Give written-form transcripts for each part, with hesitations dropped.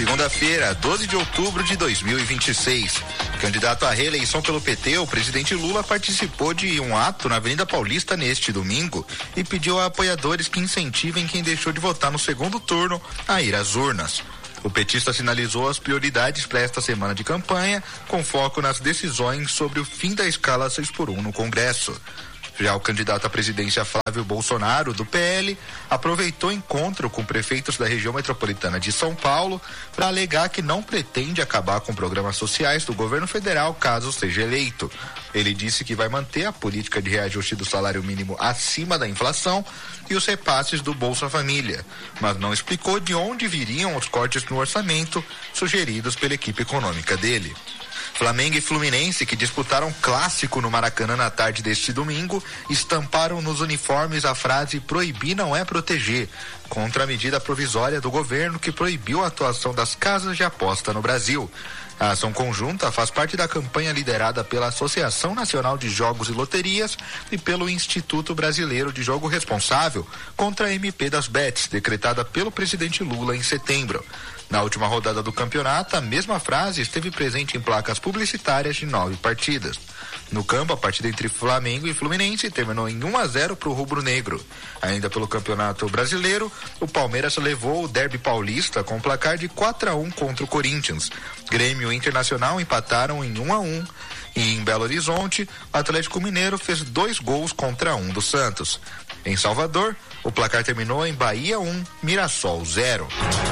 Segunda-feira, 12 de outubro de 2026. Candidato à reeleição pelo PT, o presidente Lula participou de um ato na Avenida Paulista neste domingo e pediu a apoiadores que incentivem quem deixou de votar no segundo turno a ir às urnas. O petista sinalizou as prioridades para esta semana de campanha, com foco nas decisões sobre o fim da escala 6x1 no Congresso. Já o candidato à presidência Flávio Bolsonaro, do PL, aproveitou o encontro com prefeitos da região metropolitana de São Paulo para alegar que não pretende acabar com programas sociais do governo federal caso seja eleito. Ele disse que vai manter a política de reajuste do salário mínimo acima da inflação e os repasses do Bolsa Família, mas não explicou de onde viriam os cortes no orçamento sugeridos pela equipe econômica dele. Flamengo e Fluminense, que disputaram clássico no Maracanã na tarde deste domingo, estamparam nos uniformes a frase "proibir não é proteger", contra a medida provisória do governo que proibiu a atuação das casas de aposta no Brasil. A ação conjunta faz parte da campanha liderada pela Associação Nacional de Jogos e Loterias e pelo Instituto Brasileiro de Jogo Responsável contra a MP das Bets, decretada pelo presidente Lula em setembro. Na última rodada do campeonato, a mesma frase esteve presente em placas publicitárias de 9 partidas. No campo, a partida entre Flamengo e Fluminense terminou em 1-0 para o rubro-negro. Ainda pelo Campeonato Brasileiro, o Palmeiras levou o Derby Paulista com placar de 4-1 contra o Corinthians. Grêmio e Internacional empataram em 1-1. E em Belo Horizonte, o Atlético Mineiro fez 2 gols contra 1 do Santos. Em Salvador, o placar terminou em Bahia 1, Mirassol 0.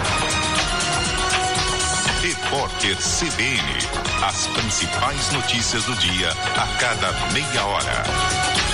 Repórter CBN. As principais notícias do dia a cada meia hora.